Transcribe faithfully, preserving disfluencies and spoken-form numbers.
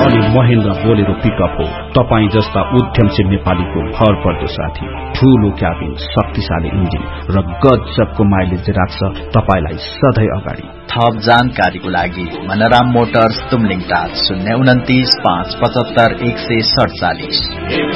अनि Mahendra Bolero pickup हो तपाई जस्ता उद्यमशील नेपालीको भर पर्दो साथी। ठूलो क्याबिन, शक्तिशाली इन्जिन र गजबको माइलेज राख्छ तपाईलाई सधैँ अगाडि। थप जानकारीको लागि मनराम मोटर्स तुमलिङ टार शून्य उन्तिस पाँच पचहत्तर एक सय सडचालिस।